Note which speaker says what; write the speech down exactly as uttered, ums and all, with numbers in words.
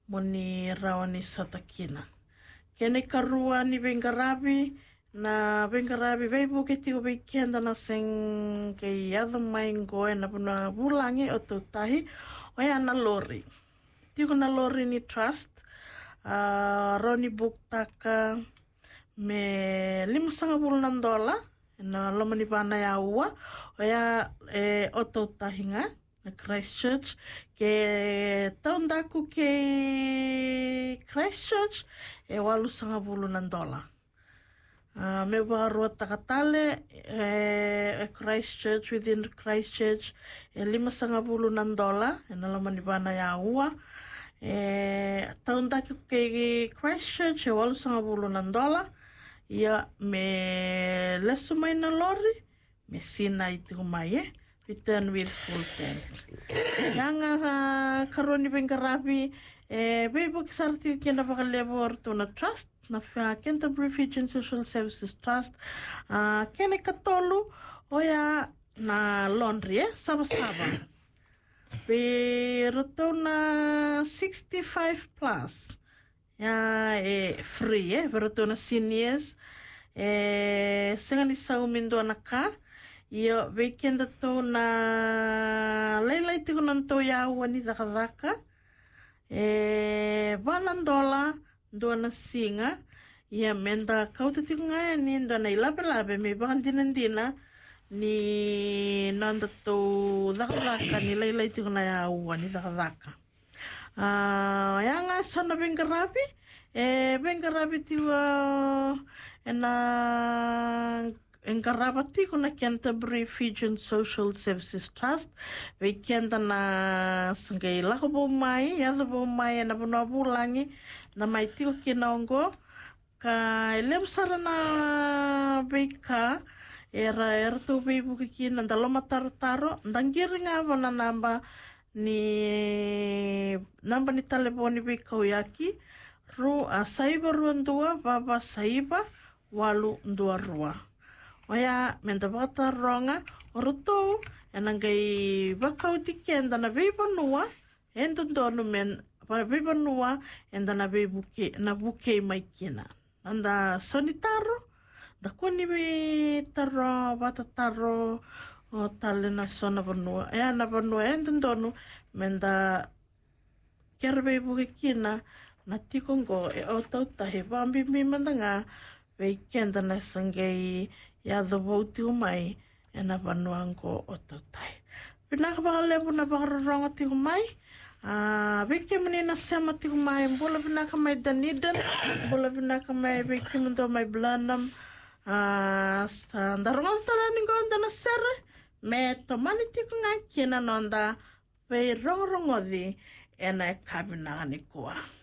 Speaker 1: moni rawani satakina. Kene karua ni vengarabi na vengarabi veibu ke tiko veikenda na seng ke yadha maingo e na puna bulangi o tautahi o ya na lori. Tiko na lori ni trust uh, roni buktaka me lima sanga bulunan dola na loma ni pana ya ua o ya e, o tautahinga na Christchurch ke taundaku ke Christchurch e walu sanga bulunan dola. Uh, me warua takatale e, e Christchurch, within Christchurch e lima sanga bulunan dola e na loma ni pana ya ua e taundaku ke Christchurch e walu sanga bulunan dola ia me leso mai na lori me sina i tuku mai e return with full tank. Yanga uh, karoni bengarabi e beibo kisarti kena pakalebo ortuna trust na Canterbury Region Social Services Trust uh, kene katolu oya na laundry eh saba-saba be rotona sixty-five plus ya e free eh rotona seniors e sengani saumindo anaka ia weekend to na leilai tiko nanto ya wani zakazaka e banan dola do na singa ia menda kau te tiko ngai ni do na ilabe labe me bakan dinandina ni nanda to zakazaka ni leilai tiko na ya wani zakazaka ah yanga sana bengarabi e bengarabi tiwa ena engarabati kuna Canterbury Region Social Services Trust weekenda na sangai lako bo mai ya bo mai na bono bulangi na mai tiko kinongo ka elebsara na beika era era to beibu ki na daloma taro taro dangiringa bona namba ni namba ni telefoni beika yaki ru a saiba ruandua baba saiba walu ndua rua. Oya menda bata ronga oroto enangai bakau tikenda na beiba nua endo donu men para beiba nua enda na beibuke na buke mai kina anda sonitaro da koni be taro bata taro o tale na sona banua e na banua endo donu menda ker beibuke kina na tikongo e o tautahe bambi mi mandanga weekend na sangai ya the vote mai e na panuango o tautai. Pinaka pakalepo na pakaroronga tiku mai. Uh, Viki menina sama tiku mai. Bola pinaka mai Dunedin. Bola pinaka mai Viki mento mai Blenheim. Uh, Daronga tala ningo onda na sere. Me tomani tiku ngai kina nonda. Pei rongorongo di. E na e kabinanga ni kua.